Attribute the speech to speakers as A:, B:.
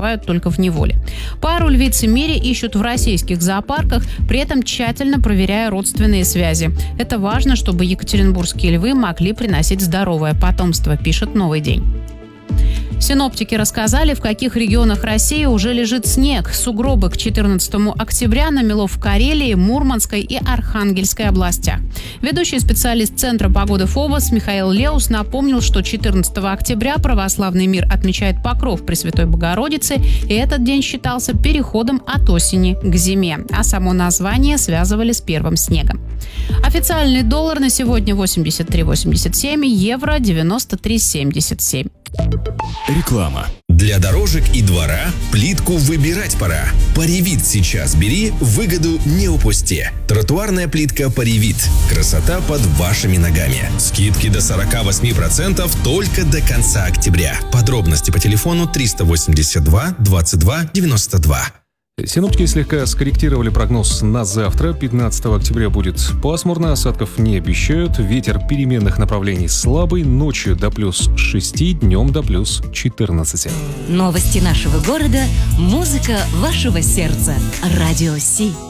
A: оставляют только в неволе. Пару львиц и Мири ищут в российских зоопарках, при этом тщательно проверяя родственные связи. Это важно, чтобы екатеринбургские львы могли приносить здоровое потомство, пишет «Новый день». Синоптики рассказали, в каких регионах России уже лежит снег. Сугробы к 14 октября намело в Карелии, Мурманской и Архангельской областях. Ведущий специалист Центра погоды ФОБОС Михаил Леус напомнил, что 14 октября православный мир отмечает Покров Пресвятой Богородицы, и этот день считался переходом от осени к зиме, а само название связывали с первым снегом. Официальный доллар на сегодня 83,87, евро 93,77.
B: Реклама. Для дорожек и двора плитку выбирать пора. Паривит сейчас бери, выгоду не упусти. Тротуарная плитка Паривит. Красота под вашими ногами. Скидки до 48% только до конца октября. Подробности по телефону 382 22 92.
C: Синоптики слегка скорректировали прогноз на завтра. 15 октября будет пасмурно, осадков не обещают. Ветер переменных направлений слабый, ночью до плюс 6, днем до плюс 14.
D: Новости нашего города, музыка вашего сердца. Радио Си.